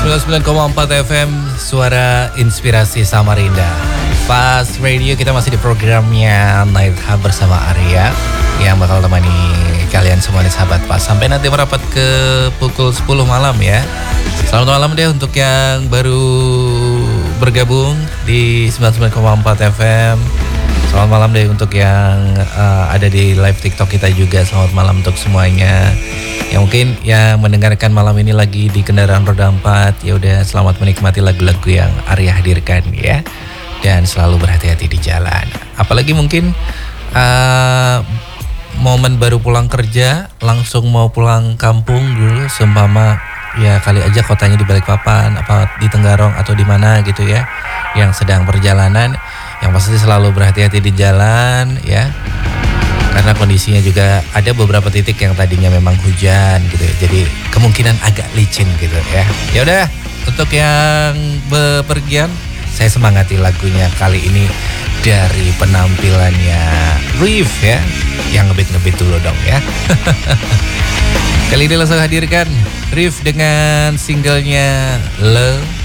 99,4 FM Suara Inspirasi Samarinda. Fast Radio, kita masih di programnya Night Hub bersama Arya yang bakal temani kalian semua nih sahabat Pas sampai nanti merapat ke pukul 10 malam ya. Selamat malam deh untuk yang baru bergabung di 99,4 FM. Selamat malam deh untuk yang ada di live TikTok kita juga. Selamat malam untuk semuanya. Yang mungkin yang mendengarkan malam ini lagi di kendaraan roda 4, ya udah selamat menikmati lagu-lagu yang Arya hadirkan ya. Dan selalu berhati-hati di jalan. Apalagi mungkin momen baru pulang kerja, langsung mau pulang kampung dulu, seumpama ya kali aja kotanya di Balikpapan, apa di Tenggarong atau di mana gitu ya, yang sedang perjalanan, yang pasti selalu berhati-hati di jalan ya. Karena kondisinya juga ada beberapa titik yang tadinya memang hujan gitu ya. Jadi kemungkinan agak licin gitu ya. Ya udah, untuk yang bepergian, saya semangati lagunya kali ini dari penampilannya Riff ya. Yang ngebit-ngebit dulu dong ya. Kali ini langsung hadirkan Riff dengan singlenya Love.